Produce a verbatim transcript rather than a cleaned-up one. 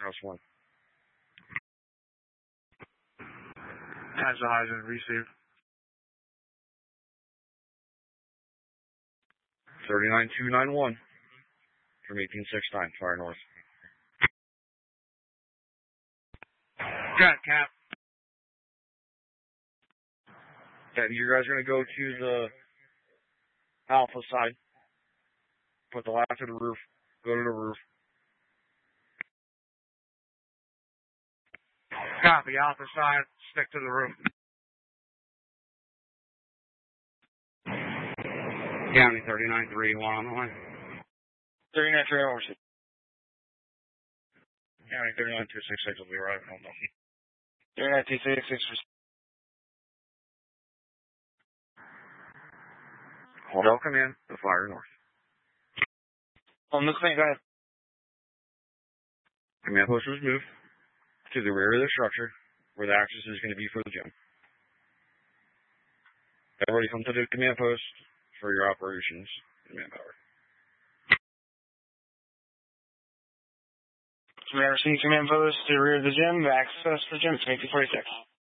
House one. Has the Heisman received. thirty-nine two nine one from eighteen six nine, fire north. Got it, Cap. Okay, you guys are going to go to the Alpha side. Put the ladder to the roof. Go to the roof. Copy. Alpha side. Stick to the roof. County thirty-nine three one on the line. thirty-nine three over. County thirty-nine two six six will be right on them. thirty-nine two six six. Hotel command, the fire north. On this thing, go ahead. Command post was moved to the rear of the structure where the access is going to be for the gym. Everybody come to the command post for your operations and manpower. Command received command post to the rear of the gym. The access for gym is twenty-two forty-six.